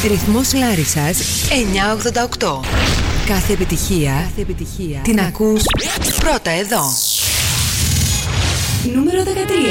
Ρυθμός Λάρισσας 988. Κάθε επιτυχία την ακούς πρώτα εδώ. Νούμερο 13.